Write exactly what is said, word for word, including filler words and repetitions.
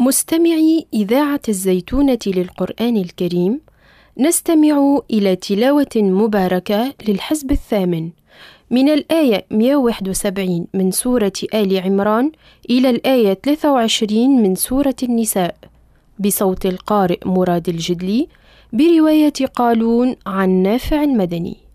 مستمعي إذاعة الزيتونة للقرآن الكريم، نستمع إلى تلاوة مباركة للحزب الثامن من الآية مئة وواحد وسبعين من سورة آل عمران إلى الآية ثلاثة وعشرين من سورة النساء، بصوت القارئ مراد الجدلي، برواية قالون عن نافع المدني.